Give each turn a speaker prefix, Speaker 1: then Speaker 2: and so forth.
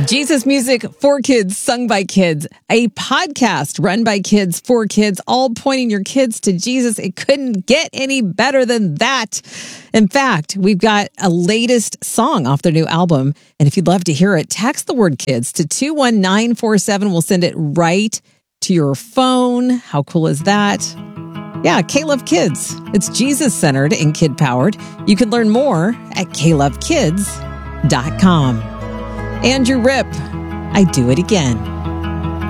Speaker 1: Jesus music for kids, sung by kids, a podcast run by kids for kids, all pointing your kids to Jesus. It couldn't get any better than that. In fact, we've got a latest song off their new album. And if you'd love to hear it, text the word kids to 21947. We'll send it right to your phone. How cool is that? Yeah, K-Love Kids. It's Jesus-centered and kid-powered. You can learn more at klovekids.com. Andrew Ripp, I Do It Again.